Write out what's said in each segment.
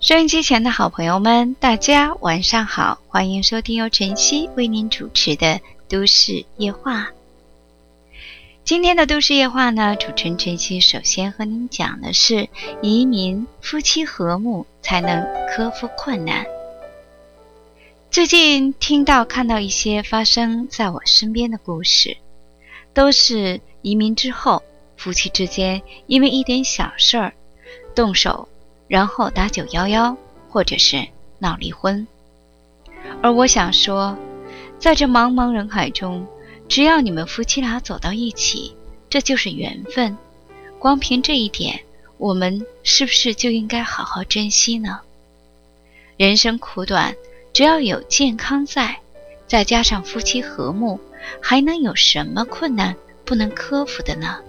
收音机前的好朋友们，大家晚上好，欢迎收听由晨曦为您主持的都市夜话。今天的都市夜话呢，主持人晨曦首先和您讲的是移民夫妻和睦才能克服困难。最近听到看到一些发生在我身边的故事，都是移民之后夫妻之间因为一点小事儿动手，然后打911或者是闹离婚。而我想说，在这茫茫人海中，只要你们夫妻俩走到一起，这就是缘分。光凭这一点，我们是不是就应该好好珍惜呢？人生苦短，只要有健康在，再加上夫妻和睦，还能有什么困难不能克服的呢？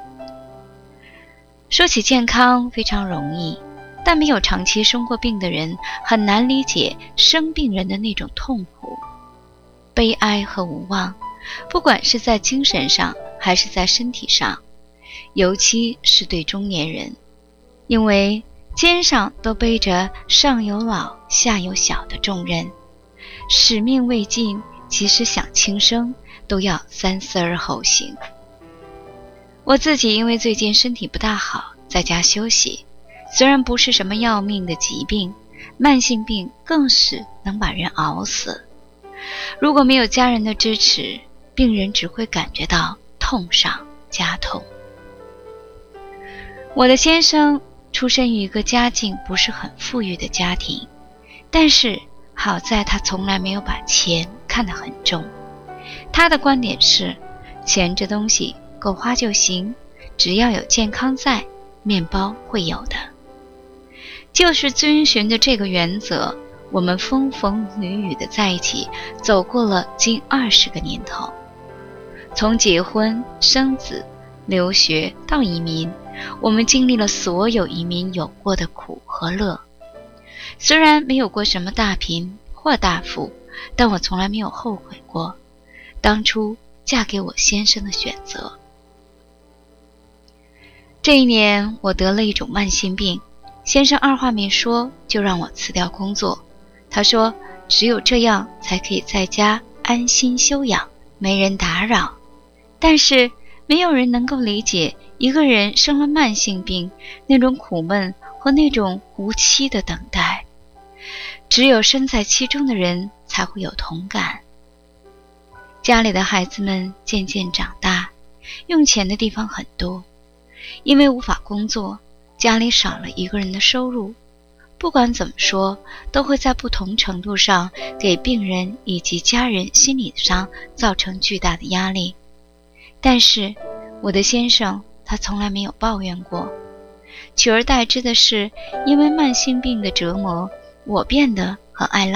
说起健康非常容易，但没有长期生过病的人很难理解生病人的那种痛苦、悲哀和无望，不管是在精神上还是在身体上，尤其是对中年人，因为肩上都背着上有老下有小的重任，使命未尽，即使想轻生都要三思而后行。我自己因为最近身体不大好，在家休息，虽然不是什么要命的疾病，慢性病更是能把人熬死。如果没有家人的支持，病人只会感觉到痛上加痛。我的先生出身于一个家境不是很富裕的家庭，但是好在他从来没有把钱看得很重。他的观点是，钱这东西够花就行，只要有健康在，面包会有的。就是遵循着这个原则，我们风风雨雨的在一起，走过了近20个年头。从结婚、生子、留学到移民，我们经历了所有移民有过的苦和乐。虽然没有过什么大贫或大富，但我从来没有后悔过当初嫁给我先生的选择。这一年我得了一种慢性病，先生二话没说就让我辞掉工作。他说只有这样才可以在家安心休养，没人打扰。但是没有人能够理解一个人生了慢性病那种苦闷和那种无期的等待，只有身在其中的人才会有同感。家里的孩子们渐渐长大，用钱的地方很多，因为无法工作，家里少了一个人的收入，不管怎么说，都会在不同程度上给病人以及家人心理上造成巨大的压力。但是我的先生他从来没有抱怨过，取而代之的是，因为慢性病的折磨，我变得很爱